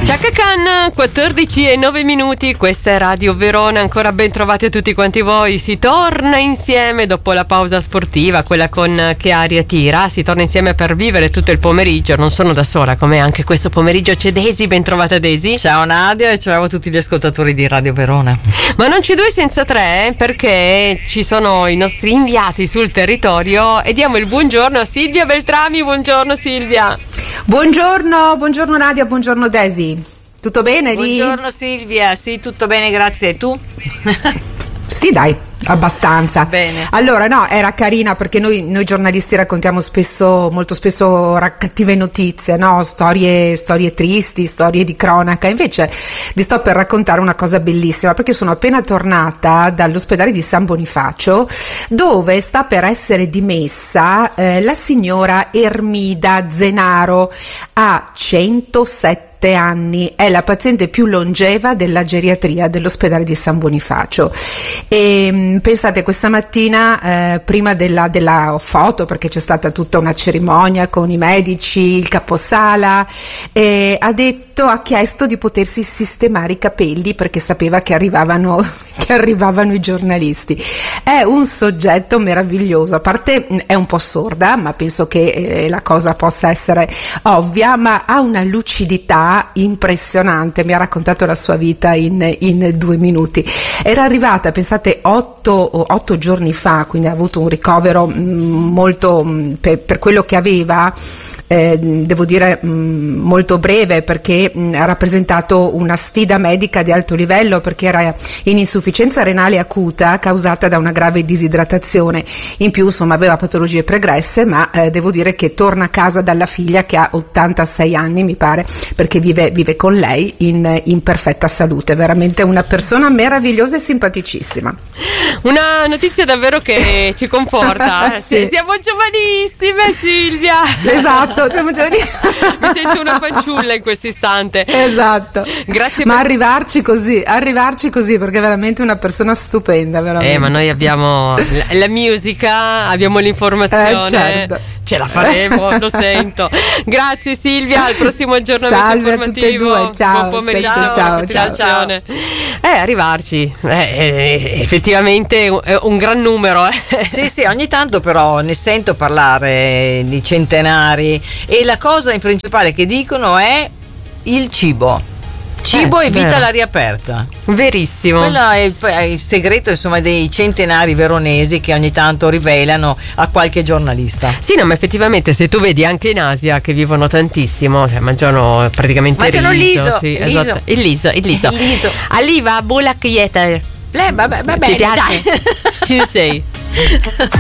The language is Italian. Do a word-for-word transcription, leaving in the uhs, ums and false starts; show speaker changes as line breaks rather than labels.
Chaka Khan, quattordici e nove minuti, questa è Radio Verona, ancora ben trovati a tutti quanti voi. Si torna insieme dopo la pausa sportiva, quella con Che aria tira, si torna insieme per vivere tutto il pomeriggio. Non sono da sola, come anche questo pomeriggio c'è Daisy, ben trovata Daisy.
Ciao Nadia e ciao a tutti gli ascoltatori di Radio Verona.
Ma non c'è due senza tre, perché ci sono i nostri inviati sul territorio e diamo il buongiorno a Silvia Beltrami. Buongiorno Silvia.
Buongiorno, buongiorno Nadia, buongiorno Daisy. Tutto bene lì?
Buongiorno Silvia, sì, tutto bene, grazie. E tu?
Sì, dai, abbastanza.
Bene.
Allora, no, era carina perché noi, noi giornalisti raccontiamo spesso, molto spesso cattive notizie, no? Storie, storie tristi, storie di cronaca. Invece vi sto per raccontare una cosa bellissima, perché sono appena tornata dall'ospedale di San Bonifacio, dove sta per essere dimessa eh, la signora Ermida Zenaro, ha centosette anni, è la paziente più longeva della geriatria dell'ospedale di San Bonifacio. E pensate, questa mattina eh, prima della, della foto, perché c'è stata tutta una cerimonia con i medici, il caposala, eh, ha detto, ha chiesto di potersi sistemare i capelli perché sapeva che arrivavano, che arrivavano i giornalisti. È un soggetto meraviglioso, a parte è un po' sorda, ma penso che eh, la cosa possa essere ovvia, ma ha una lucidità impressionante. Mi ha raccontato la sua vita in, in due minuti. Era arrivata, pensate, otto, otto giorni fa, quindi ha avuto un ricovero mh, molto mh, per, per quello che aveva, eh, devo dire mh, molto breve, perché mh, ha rappresentato una sfida medica di alto livello, perché era in insufficienza renale acuta causata da una grave disidratazione. In più, insomma, aveva patologie pregresse, ma eh, devo dire che torna a casa dalla figlia che ha ottantasei anni, mi pare, perché vive, vive con lei in, in perfetta salute. Veramente una persona meravigliosa e simpaticissima.
Una notizia davvero che ci conforta.
Sì.
Siamo giovanissime, Silvia.
Esatto, siamo giovanissime.
Mi sento una fanciulla in questo istante.
Esatto.
Grazie.
Ma
per...
arrivarci così, arrivarci così, perché è veramente una persona stupenda, veramente.
Eh, ma noi abbiamo la, la musica, abbiamo l'informazione.
Eh, certo.
Ce la faremo, lo sento. Grazie Silvia, al prossimo aggiornamento
Salve
informativo.
a tutte e due, ciao.
Buon pomeriggio,
ciao, ciao, ciao,
ciao. Eh, arrivarci, eh, effettivamente è un gran numero. Eh.
Sì, sì, ogni tanto però ne sento parlare di centenari e la cosa in principale che dicono è il cibo. Cibo
eh,
e vita
vero.
all'aria aperta.
Verissimo.
Quello è il, è il segreto, insomma, dei centenari veronesi che ogni tanto rivelano a qualche giornalista.
Sì, no, ma effettivamente se tu vedi anche in Asia che vivono tantissimo, cioè mangiano praticamente
Mangiano
riso,
liso,
sì,
liso.
esatto. Il liso, il liso.
Il liso.
Aliva bulak yeter.
Eh, vabbè, va
Ti
bene,
piace?
dai.
Tuesday.